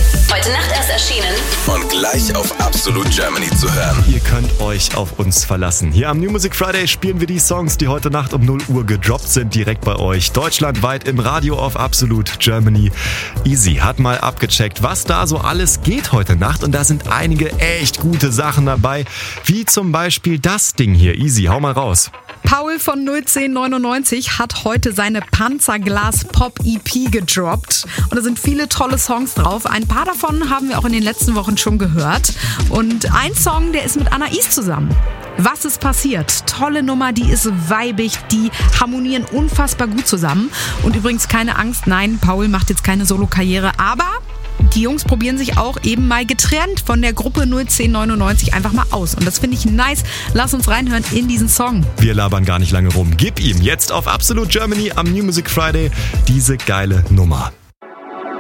Heute Nacht erst erschienen. Und gleich auf Absolute Germany zu hören. Ihr könnt euch auf uns verlassen. Hier am New Music Friday spielen wir die Songs, die heute Nacht um 0 Uhr gedroppt sind, direkt bei euch. Deutschlandweit im Radio auf Absolute Germany. Easy hat mal abgecheckt, was da so alles geht heute Nacht. Und da sind einige echt gute Sachen dabei. Wie zum Beispiel das Ding hier. Easy, hau mal raus. Paul von 01099 hat heute seine Panzerglas Pop EP gedroppt und da sind viele tolle Songs drauf. Ein paar davon haben wir auch in den letzten Wochen schon gehört und ein Song, der ist mit Anais zusammen. Was ist passiert? Tolle Nummer, die ist weibig, die harmonieren unfassbar gut zusammen und übrigens keine Angst, nein, Paul macht jetzt keine Solo-Karriere, aber die Jungs probieren sich auch eben mal getrennt von der Gruppe 01099 einfach mal aus. Und das finde ich nice. Lass uns reinhören in diesen Song. Wir labern gar nicht lange rum. Gib ihm jetzt auf Absolute Germany am New Music Friday diese geile Nummer.